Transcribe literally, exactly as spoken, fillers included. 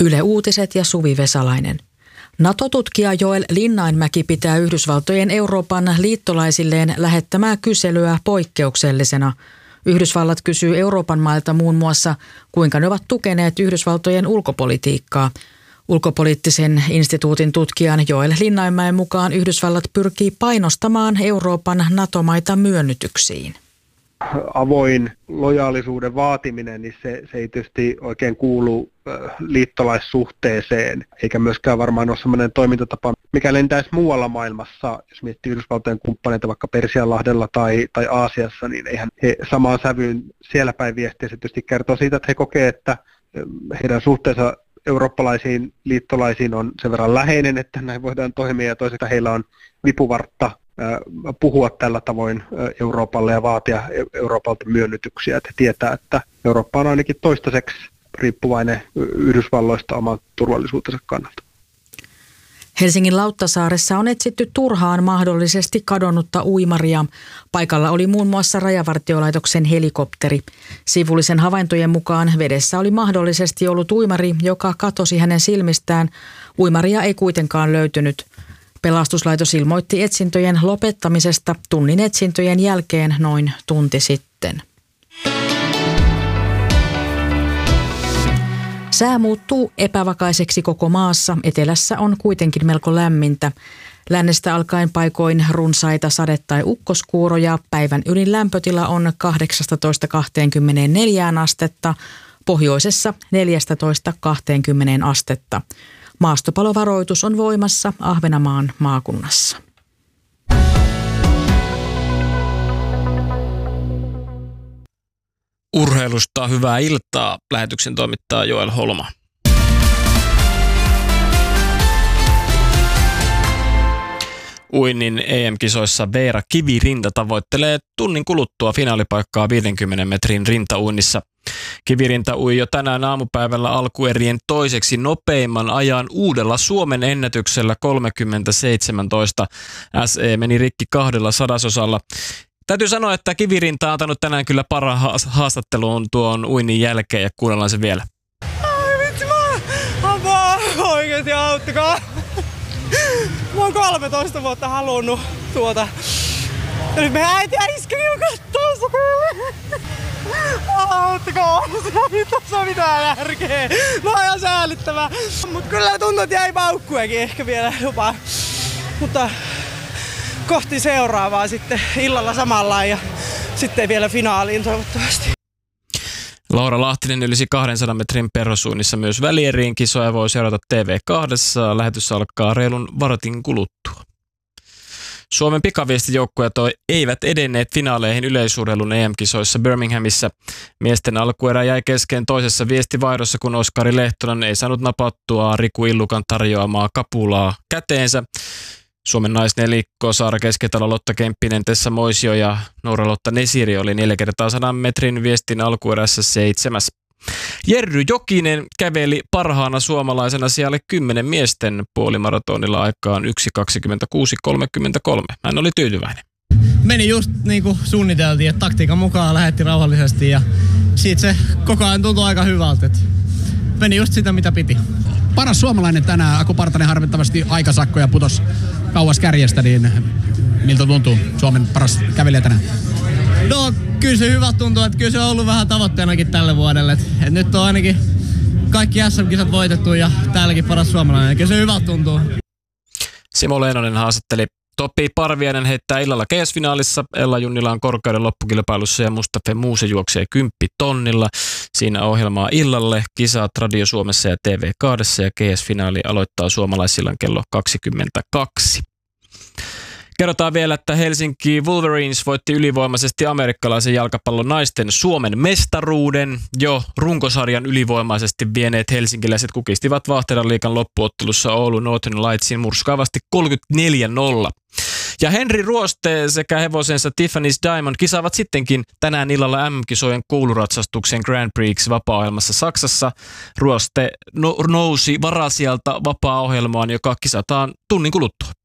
Yle Uutiset ja Suvi Vesalainen. NATO-tutkija Joel Linnainmäki pitää Yhdysvaltojen Euroopan liittolaisilleen lähettämää kyselyä poikkeuksellisena. Yhdysvallat kysyy Euroopan mailta muun muassa, kuinka ne ovat tukeneet Yhdysvaltojen ulkopolitiikkaa. Ulkopoliittisen instituutin tutkijan Joel Linnainmäen mukaan Yhdysvallat pyrkii painostamaan Euroopan NATO-maita myönnytyksiin. Avoin lojaalisuuden vaatiminen, niin se, se ei tietysti oikein kuulu liittolaissuhteeseen, eikä myöskään varmaan ole sellainen toimintatapa, mikä lentäisi muualla maailmassa. Jos miettii Yhdysvaltojen kumppaneita vaikka Persianlahdella tai, tai Aasiassa, niin eihän he samaan sävyyn siellä päin viestiä. Se tietysti kertoo siitä, että he kokee, että heidän suhteensa eurooppalaisiin liittolaisiin on sen verran läheinen, että näin voidaan toimia, ja toisaalta heillä on vipuvartta puhua tällä tavoin Euroopalle ja vaatia Euroopalta myönnytyksiä. Että he tietää, että Eurooppa on ainakin toistaiseksi riippuvainen Yhdysvalloista oman turvallisuutensa kannalta. Helsingin Lauttasaaressa on etsitty turhaan mahdollisesti kadonnutta uimaria. Paikalla oli muun muassa Rajavartiolaitoksen helikopteri. Sivullisen havaintojen mukaan vedessä oli mahdollisesti ollut uimari, joka katosi hänen silmistään. Uimaria ei kuitenkaan löytynyt. Pelastuslaitos ilmoitti etsintöjen lopettamisesta tunnin etsintöjen jälkeen noin tunti sitten. Sää muuttuu epävakaiseksi koko maassa. Etelässä on kuitenkin melko lämmintä. Lännestä alkaen paikoin runsaita sade- tai ukkoskuuroja. Päivän ylin lämpötila on kahdeksastatoista kaksikymmentäneljä astetta. Pohjoisessa neljästätoista kaksikymmentä astetta. Maastopalovaroitus on voimassa Ahvenanmaan maakunnassa. Urheilusta hyvää iltaa. Lähetyksen toimittaa Joel Holma. Uinnin E M-kisoissa Veera Kivirinta tavoittelee tunnin kuluttua finaalipaikkaa viidenkymmenen metrin rintauinnissa. Kivirinta ui jo tänään aamupäivällä alkuerien toiseksi nopeimman ajan uudella Suomen ennätyksellä kolmekymmentä seitsemäntoista. S E meni rikki kahdella sadasosalla. Täytyy sanoa, että Kivirinta on antanut tänään kyllä parhaan haastatteluun tuon uinnin jälkeen ja kuunnellaan se vielä. Ai vitsi, mä apua, oikeesti auttakaa. Mä oon kolmetoista vuotta halunnut tuota. Ja nyt meidän äiti ja iskäni on kattoo sitä. Auttakaa, se ei tässä ole mitään järkeä. Mä oon ihan säällittävää. Mut kyllä tuntuu, että jäi paukkujakin ehkä vielä jopa. Mutta kohti seuraavaa sitten illalla samalla ja sitten vielä finaaliin toivottavasti. Laura Lahtinen ylisi kahdensadan metrin perhosuunnissa myös välieriin. Kisoja voi seurata T V kaksi. Lähetys alkaa reilun vartin kuluttua. Suomen pikaviestijoukkueet eivät edenneet finaaleihin yleisurheilun E M-kisoissa Birminghamissa. Miesten alkuerä jäi kesken toisessa viestivaihdossa, kun Oskari Lehtonen ei saanut napattua Riku Illukan tarjoamaa kapulaa käteensä. Suomen naisnelikko Saara Keskitalo, Lotta Kemppinen, Tessa Moisio ja Noora-Lotta Nesiri oli neljä kertaa sadan metrin viestin alkuerässä seitsemäs. Jerry Jokinen käveli parhaana suomalaisena siellä kymmenen miesten puolimaratonilla aikaan yksi kaksikymmentäkuusi kolmekymmentäkolme. Hän oli tyytyväinen. Meni just niin kuin suunniteltiin, että taktiikan mukaan lähetti rauhallisesti ja siitä se koko ajan tuntui aika hyvältä. Meni just sitä, mitä piti. Paras suomalainen tänään, Aku Partanen harmittavasti aikasakkoja putos kauas kärjestä, niin miltä tuntuu Suomen paras kävelijä tänään? No kyllä se hyvä tuntuu, että kyllä se on ollut vähän tavoitteenakin tälle vuodelle. Et, et nyt on ainakin kaikki S M-kisat voitettu ja täälläkin paras suomalainen. Kyllä se hyvä tuntuu. Simo Leinonen haastatteli. Topi Parviainen heittää illalla G S-finaalissa. Ella Junnila on korkeuden loppukilpailussa ja Mustafa Muuse juoksee kymppi tonnilla. Siinä ohjelmaa illalle. Kisat Radio Suomessa ja T V kaksi ja G S-finaali aloittaa suomalaisillan kello kaksikymmentäkaksi. Kerrotaan vielä, että Helsinki Wolverines voitti ylivoimaisesti amerikkalaisen jalkapallon naisten Suomen mestaruuden. Jo runkosarjan ylivoimaisesti vieneet helsinkiläiset kukistivat Vahteran liigan loppuottelussa Oulu Northern Lightsin murskaavasti kolmekymmentäneljä nolla. Ja Henri Ruoste sekä hevosensa Tiffany's Diamond kisaavat sittenkin tänään illalla M M-kisojen kouluratsastuksen Grand Prix vapaa-ohjelmassa Saksassa. Ruoste no- nousi varasijalta vapaa-ohjelmaan, joka kisataan tunnin kuluttua.